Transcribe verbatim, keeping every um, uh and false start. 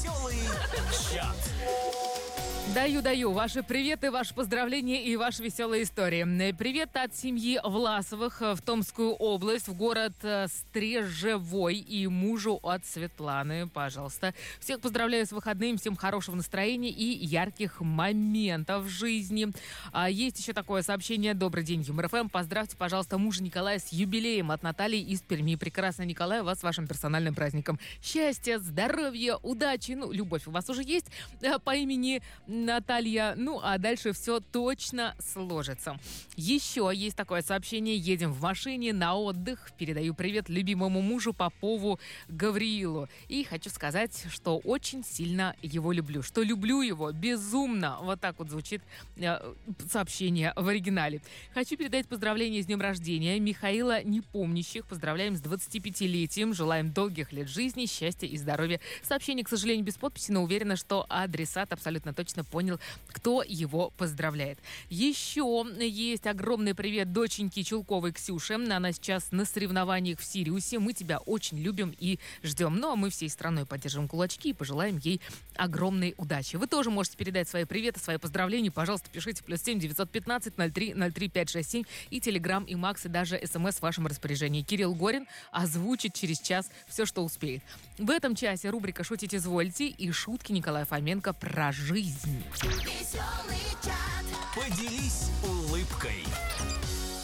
Веселый чат. Даю-даю ваши приветы, ваши поздравления и ваши веселые истории. Привет от семьи Власовых в Томскую область, в город Стрежевой и мужу от Светланы, пожалуйста. Всех поздравляю с выходным, всем хорошего настроения и ярких моментов в жизни. А есть еще такое сообщение. Добрый день, Юмор ФМ. Поздравьте, пожалуйста, мужа Николая с юбилеем от Натальи из Перми. Прекрасно, Николай, вас с вашим персональным праздником. Счастья, здоровья, удачи, ну, любовь у вас уже есть по имени Наталья. Ну, а дальше все точно сложится. Еще есть такое сообщение. Едем в машине на отдых. Передаю привет любимому мужу Попову Гавриилу. И хочу сказать, что очень сильно его люблю. Что люблю его безумно. Вот так вот звучит э, сообщение в оригинале. Хочу передать поздравления с днем рождения Михаила Непомнящих. Поздравляем с двадцатипятилетием. Желаем долгих лет жизни, счастья и здоровья. Сообщение, к сожалению, без подписи, но уверена, что адресат абсолютно точно понял, кто его поздравляет. Еще есть огромный привет доченьке Чулковой Ксюше. Она сейчас на соревнованиях в Сириусе. Мы тебя очень любим и ждем. Ну, а мы всей страной поддержим кулачки и пожелаем ей огромной удачи. Вы тоже можете передать свои приветы, свои поздравления. Пожалуйста, пишите плюс семь девятьсот пятнадцать ноль три ноль три пять шесть семь и Телеграм, и Макс, и даже СМС в вашем распоряжении. Кирилл Горин озвучит через час все, что успеет. В этом часе рубрика «Шутить извольте» и шутки Николая Фоменко про жизнь. Поделись улыбкой.